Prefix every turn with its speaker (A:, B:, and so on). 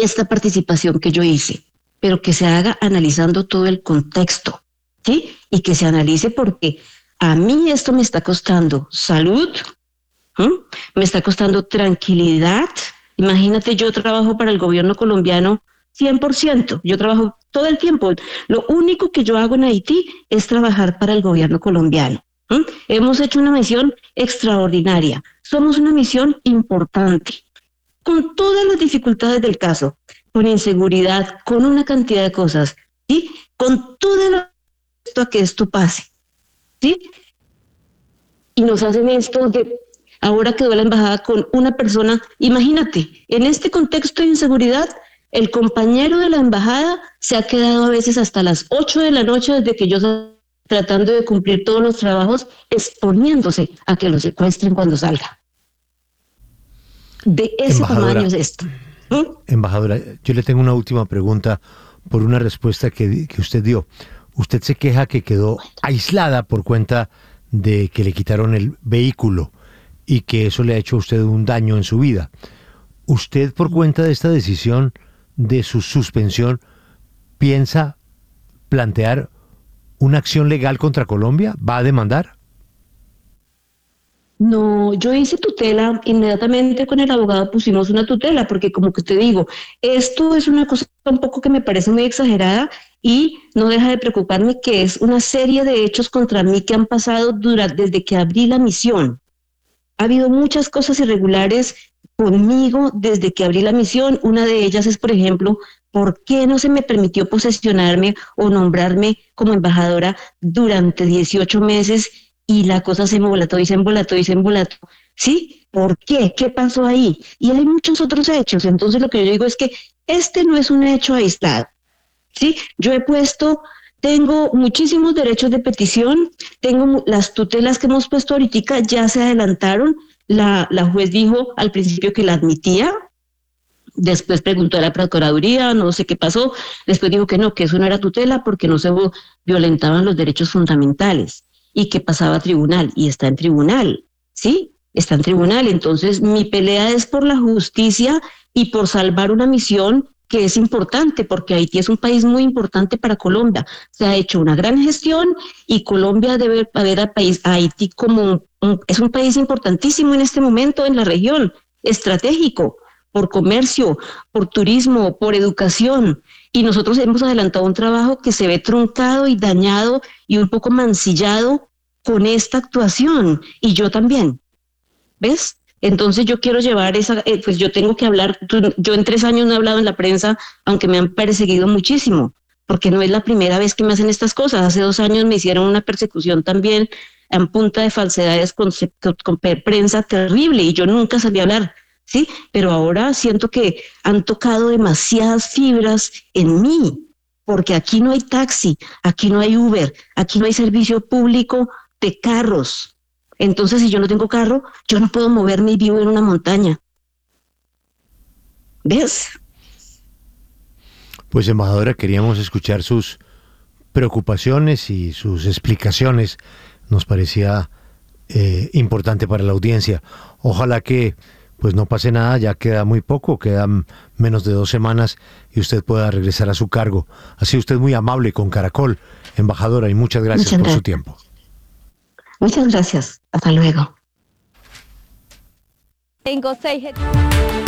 A: esta participación que yo hice, pero que se haga analizando todo el contexto, ¿sí? Y que se analice porque a mí esto me está costando salud, ¿m? Me está costando tranquilidad. Imagínate, yo trabajo para el gobierno colombiano 100%, yo trabajo todo el tiempo. Lo único que yo hago en Haití es trabajar para el gobierno colombiano. ¿M? Hemos hecho una misión extraordinaria, somos una misión importante, con todas las dificultades del caso, con inseguridad, con una cantidad de cosas, ¿sí? Con todo esto a que esto pase, ¿sí? Y nos hacen esto de ahora quedó la embajada con una persona. Imagínate, en este contexto de inseguridad, el compañero de la embajada se ha quedado a veces hasta las 8 de la noche desde que yo tratando de cumplir todos los trabajos, exponiéndose a que lo secuestren cuando salga. De ese tamaño
B: Embajadora,
A: es esto. ¿Mm?
B: embajadora, yo le tengo una última pregunta por una respuesta que usted dio. Usted se queja que quedó aislada por cuenta de que le quitaron el vehículo y que eso le ha hecho a usted un daño en su vida. ¿Usted, por cuenta de esta decisión de su suspensión, piensa plantear una acción legal contra Colombia? ¿Va a demandar?
A: No, yo hice tutela, inmediatamente con el abogado pusimos una tutela, porque como que te digo, esto es una cosa un poco que me parece muy exagerada y no deja de preocuparme que es una serie de hechos contra mí que han pasado desde que abrí la misión. Ha habido muchas cosas irregulares conmigo desde que abrí la misión. Una de ellas es, por ejemplo, ¿por qué no se me permitió posesionarme o nombrarme como embajadora durante 18 meses y la cosa se embolató y se embolató y se embolató? ¿Sí? ¿Por qué? ¿Qué pasó ahí? Y hay muchos otros hechos. Entonces lo que yo digo es que este no es un hecho aislado. ¿Sí? Yo he puesto, tengo muchísimos derechos de petición, tengo las tutelas que hemos puesto ahorita ya se adelantaron, la juez dijo al principio que la admitía, después preguntó a la Procuraduría, no sé qué pasó, después dijo que no, que eso no era tutela porque no se violentaban los derechos fundamentales y que pasaba a tribunal y está en tribunal, ¿sí? Está en tribunal, entonces mi pelea es por la justicia y por salvar una misión que es importante, porque Haití es un país muy importante para Colombia. Se ha hecho una gran gestión y Colombia debe ver a Haití como es un país importantísimo en este momento en la región, estratégico, por comercio, por turismo, por educación. Y nosotros hemos adelantado un trabajo que se ve truncado y dañado y un poco mancillado con esta actuación. Y yo también. ¿Ves? Entonces yo quiero llevar pues yo tengo que hablar, yo en 3 años no he hablado en la prensa, aunque me han perseguido muchísimo, porque no es la primera vez que me hacen estas cosas. Hace 2 años me hicieron una persecución también en punta de falsedades con prensa terrible y yo nunca salí a hablar, ¿sí? Pero ahora siento que han tocado demasiadas fibras en mí, porque aquí no hay taxi, aquí no hay Uber, aquí no hay servicio público de carros. Entonces, si yo no tengo carro, yo no puedo moverme y vivo en una montaña. ¿Ves?
B: Pues, embajadora, queríamos escuchar sus preocupaciones y sus explicaciones. Nos parecía importante para la audiencia. Ojalá que pues no pase nada, ya queda muy poco, quedan menos de 2 semanas y usted pueda regresar a su cargo. Ha sido usted muy amable con Caracol, embajadora, y muchas gracias
A: Muchas
B: por su
A: gracias.
B: tiempo.
A: Muchas gracias. Hasta luego.
C: Tengo 6